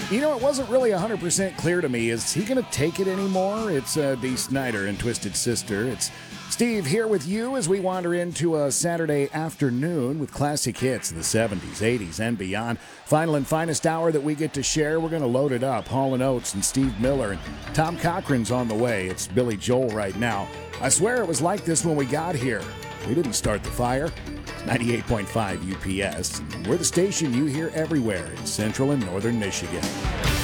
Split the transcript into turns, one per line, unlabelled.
You know, it wasn't really 100% clear to me. Is he going to take it anymore? It's Dee Snider and Twisted Sister. It's Steve here with you as we wander into a Saturday afternoon with classic hits of the 70s, 80s, and beyond. Final and finest hour that we get to share. We're going to load it up. Hall & Oates and Steve Miller and Tom Cochran's on the way. It's Billy Joel right now. I swear it was like this when we got here. We didn't start the fire. 98.5 UPS. We're the station you hear everywhere in central and northern Michigan.